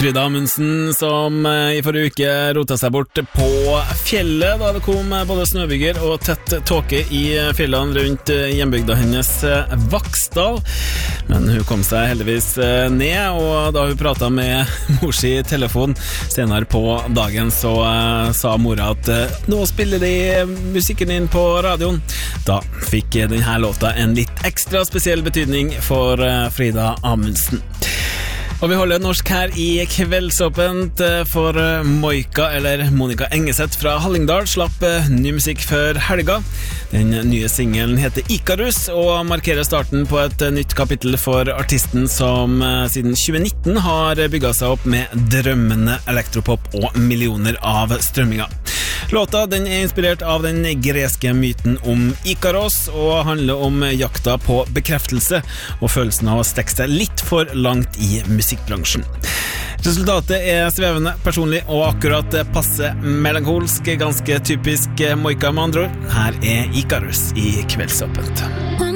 Frida Amundsen som I forrige uke rotet seg bort på fjellet da det kom både snøbyger og tett tåke I fjellene rundt hjembygda hennes Vaksdal. Men hun kom seg heldigvis ned, og da hun pratet med mor si I telefon senere på dagen, så sa mora at nå spiller de musikken inn på radioen. Da fikk denne låta en litt ekstra spesiell betydning for Frida Amundsen. Og vi holder norsk her I Kveldsåpent, for Moika, eller Monica Engeseth fra Hallingdal, slapp ny musikk før helga. Den nye singelen heter Ikarus, og markerer starten på et nytt kapittel for artisten som siden 2019 har bygget seg opp med drømmende elektropop og millioner av strømminger. Låta den inspirert av den greske myten om Ikaros, og handler om jakta på bekreftelse og følelsen av å strekke seg litt for langt I musikkbransjen. Resultatet svevende, personlig og akkurat passe melankolsk, ganske typisk Moika med andre ord. Her Ikarus I Kveldsåpent.